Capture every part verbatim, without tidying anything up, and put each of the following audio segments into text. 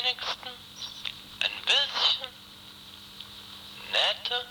wenigstens ein bisschen netter?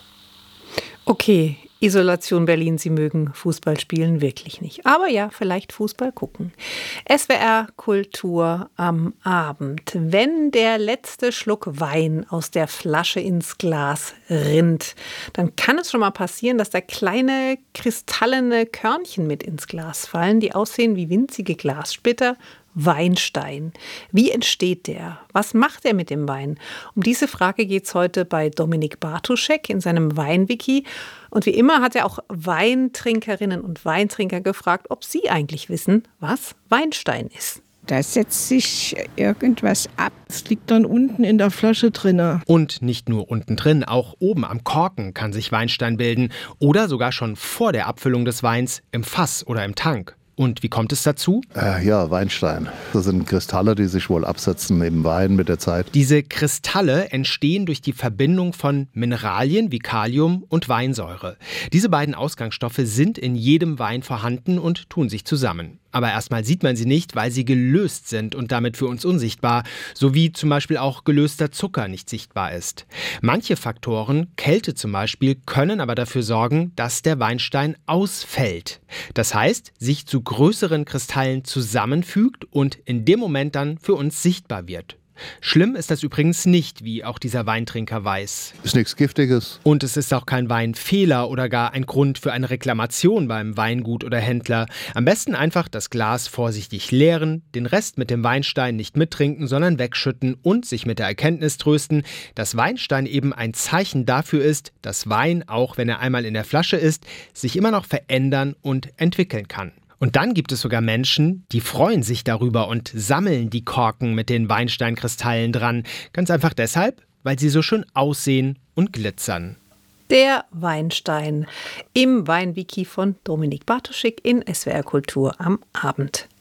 Okay, Isolation Berlin, Sie mögen Fußball spielen wirklich nicht. Aber ja, vielleicht Fußball gucken. S W R Kultur am Abend. Wenn der letzte Schluck Wein aus der Flasche ins Glas rinnt, dann kann es schon mal passieren, dass da kleine kristallene Körnchen mit ins Glas fallen, die aussehen wie winzige Glassplitter. Weinstein. Wie entsteht der? Was macht er mit dem Wein? Um diese Frage geht es heute bei Dominik Bartuschek in seinem Weinwiki. Und wie immer hat er auch Weintrinkerinnen und Weintrinker gefragt, ob sie eigentlich wissen, was Weinstein ist. Da setzt sich irgendwas ab. Es liegt dann unten in der Flasche drin. Und nicht nur unten drin, auch oben am Korken kann sich Weinstein bilden. Oder sogar schon vor der Abfüllung des Weins im Fass oder im Tank. Und wie kommt es dazu? Äh, ja, Weinstein. Das sind Kristalle, die sich wohl absetzen im Wein mit der Zeit. Diese Kristalle entstehen durch die Verbindung von Mineralien wie Kalium und Weinsäure. Diese beiden Ausgangsstoffe sind in jedem Wein vorhanden und tun sich zusammen. Aber erstmal sieht man sie nicht, weil sie gelöst sind und damit für uns unsichtbar, so wie zum Beispiel auch gelöster Zucker nicht sichtbar ist. Manche Faktoren, Kälte zum Beispiel, können aber dafür sorgen, dass der Weinstein ausfällt. Das heißt, sich zu größeren Kristallen zusammenfügt und in dem Moment dann für uns sichtbar wird. Schlimm ist das übrigens nicht, wie auch dieser Weintrinker weiß. Ist nichts Giftiges. Und es ist auch kein Weinfehler oder gar ein Grund für eine Reklamation beim Weingut oder Händler. Am besten einfach das Glas vorsichtig leeren, den Rest mit dem Weinstein nicht mittrinken, sondern wegschütten und sich mit der Erkenntnis trösten, dass Weinstein eben ein Zeichen dafür ist, dass Wein, auch wenn er einmal in der Flasche ist, sich immer noch verändern und entwickeln kann. Und dann gibt es sogar Menschen, die freuen sich darüber und sammeln die Korken mit den Weinsteinkristallen dran. Ganz einfach deshalb, weil sie so schön aussehen und glitzern. Der Weinstein im Weinwiki von Dominik Bartuschek in S W R Kultur am Abend.